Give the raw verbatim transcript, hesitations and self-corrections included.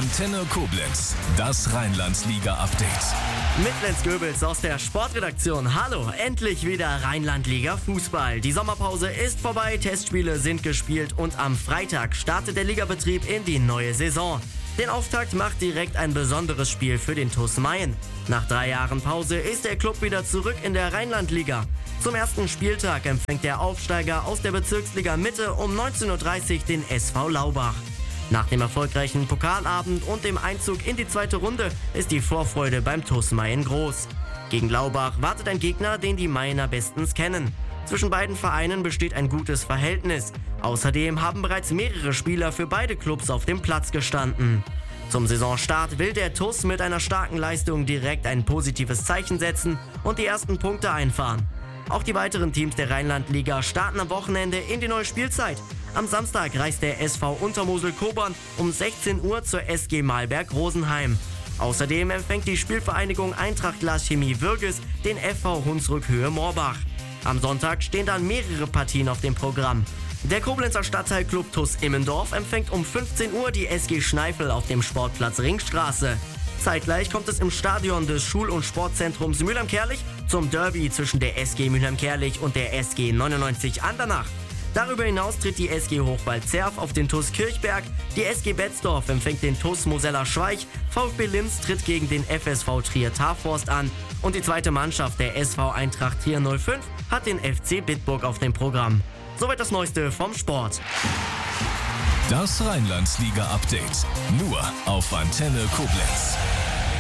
Antenne Koblenz, das Rheinland-Liga-Update. Mit Lenz Goebels aus der Sportredaktion. Hallo, endlich wieder Rheinland-Liga Fußball. Die Sommerpause ist vorbei, Testspiele sind gespielt und am Freitag startet der Ligabetrieb in die neue Saison. Den Auftakt macht direkt ein besonderes Spiel für den T uS Mayen. Nach drei Jahren Pause ist der Club wieder zurück in der Rheinland-Liga. Zum ersten Spieltag empfängt der Aufsteiger aus der Bezirksliga Mitte um neunzehn Uhr dreißig den S V Laubach. Nach dem erfolgreichen Pokalabend und dem Einzug in die zweite Runde ist die Vorfreude beim T uS Mayen groß. Gegen Laubach wartet ein Gegner, den die Mayener bestens kennen. Zwischen beiden Vereinen besteht ein gutes Verhältnis. Außerdem haben bereits mehrere Spieler für beide Clubs auf dem Platz gestanden. Zum Saisonstart will der T uS mit einer starken Leistung direkt ein positives Zeichen setzen und die ersten Punkte einfahren. Auch die weiteren Teams der Rheinland-Liga starten am Wochenende in die neue Spielzeit. Am Samstag reist der S V Untermosel-Kobern um sechzehn Uhr zur S G Malberg-Rosenheim. Außerdem empfängt die Spielvereinigung Eintracht Glaschemie Würges den F V Hunsrück-Höhe Morbach. Am Sonntag stehen dann mehrere Partien auf dem Programm. Der Koblenzer Stadtteilclub T uS Immendorf empfängt um fünfzehn Uhr die S G Schneifel auf dem Sportplatz Ringstraße. Zeitgleich kommt es im Stadion des Schul- und Sportzentrums Mülheim-Kärlich zum Derby zwischen der S G Mülheim-Kärlich und der S G neunundneunzig Andernach. Darüber hinaus tritt die S G Hochwald-Zerf auf den T uS Kirchberg, die S G Betzdorf empfängt den T uS Mosella-Schweich, VfB Linz tritt gegen den F S V Trier-Tarforst an und die zweite Mannschaft der S V Eintracht Trier null fünf hat den F C Bitburg auf dem Programm. Soweit das Neueste vom Sport. Das Rheinland-Liga-Update, nur auf Antenne Koblenz.